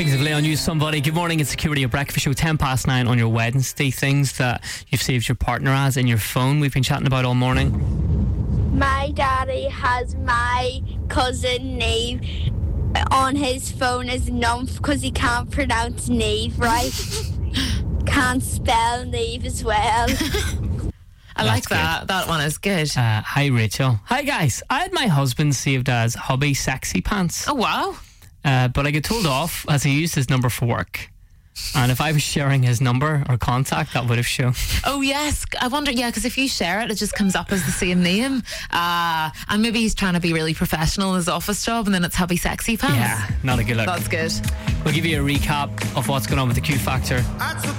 Kings of Leon, use somebody. Good morning, it's Security, a breakfast show, 9:10 on your Wednesday. Things that you've saved your partner as in your phone, we've been chatting about all morning. My daddy has my cousin Neve on his phone as Numph because he can't pronounce Neve right. Can't spell Neve as well. I like that. That one is good. Hi, Rachel. Hi, guys. I had my husband saved as hubby sexy pants. Oh, wow. But I got told off as he used his number for work. And if I was sharing his number or contact, that would have shown. Oh, yes. I wonder, because if you share it, it just comes up as the same name. And maybe he's trying to be really professional in his office job, and then it's hubby sexy pants. Yeah, not a good look. That's good. We'll give you a recap of what's going on with the Q Factor